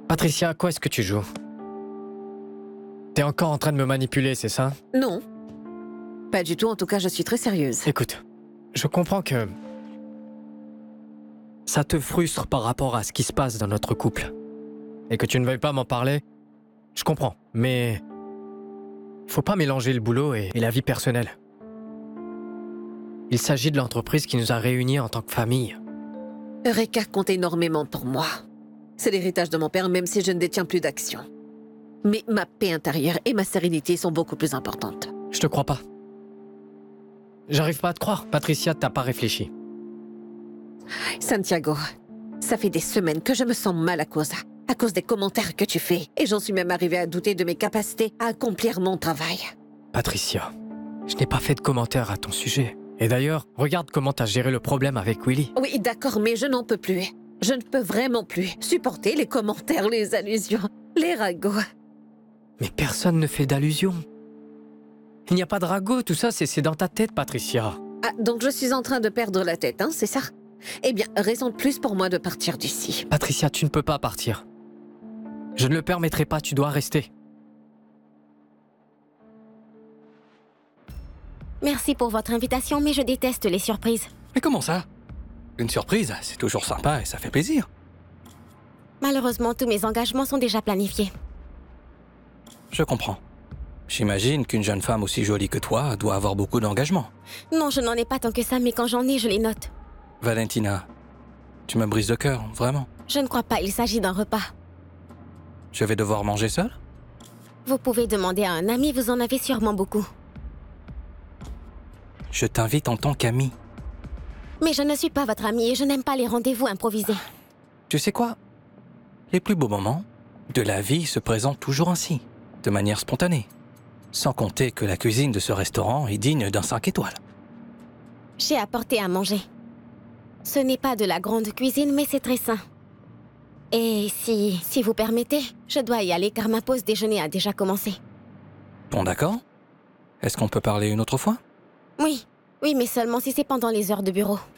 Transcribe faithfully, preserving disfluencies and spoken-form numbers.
Patricia, à quoi est-ce que tu joues? T'es encore en train de me manipuler, c'est ça? Non. Pas du tout, en tout cas, je suis très sérieuse. Écoute, je comprends que... ça te frustre par rapport à ce qui se passe dans notre couple. Et que tu ne veuilles pas m'en parler, je comprends, mais... faut pas mélanger le boulot et, et la vie personnelle. Il s'agit de l'entreprise qui nous a réunis en tant que famille. Eureka compte énormément pour moi. C'est l'héritage de mon père, même si je ne détiens plus d'actions. Mais ma paix intérieure et ma sérénité sont beaucoup plus importantes. Je te crois pas. J'arrive pas à te croire. Patricia, t'as pas réfléchi. Santiago, ça fait des semaines que je me sens mal à cause, à cause des commentaires que tu fais. Et j'en suis même arrivée à douter de mes capacités à accomplir mon travail. Patricia, je n'ai pas fait de commentaires à ton sujet. Et d'ailleurs, regarde comment t'as géré le problème avec Willy. Oui, d'accord, mais je n'en peux plus. Je ne peux vraiment plus supporter les commentaires, les allusions, les ragots. Mais personne ne fait d'allusion. Il n'y a pas de ragot, tout ça, c'est dans ta tête, Patricia. Ah, donc je suis en train de perdre la tête, hein, c'est ça? Eh bien, raison de plus pour moi de partir d'ici. Patricia, tu ne peux pas partir. Je ne le permettrai pas, tu dois rester. Merci pour votre invitation, mais je déteste les surprises. Mais comment ça? Une surprise, c'est toujours sympa et ça fait plaisir. Malheureusement, tous mes engagements sont déjà planifiés. Je comprends. J'imagine qu'une jeune femme aussi jolie que toi doit avoir beaucoup d'engagement. Non, je n'en ai pas tant que ça, mais quand j'en ai, je les note. Valentina, tu me brises le cœur, vraiment. Je ne crois pas, il s'agit d'un repas. Je vais devoir manger seul? Vous pouvez demander à un ami, vous en avez sûrement beaucoup. Je t'invite en tant qu'ami. Mais je ne suis pas votre ami et je n'aime pas les rendez-vous improvisés. Tu sais quoi? Les plus beaux moments de la vie se présentent toujours ainsi, de manière spontanée. Sans compter que la cuisine de ce restaurant est digne d'un cinq étoiles. J'ai apporté à manger. Ce n'est pas de la grande cuisine, mais c'est très sain. Et si, si vous permettez, je dois y aller car ma pause déjeuner a déjà commencé. Bon, d'accord. Est-ce qu'on peut parler une autre fois? Oui, oui, mais seulement si c'est pendant les heures de bureau.